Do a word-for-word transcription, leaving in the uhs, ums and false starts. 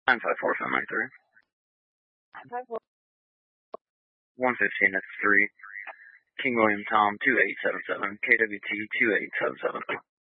nine five four seven nine three. one fifteen, that's three. King William Tom, two eight seven seven. K W T, two eight seven seven.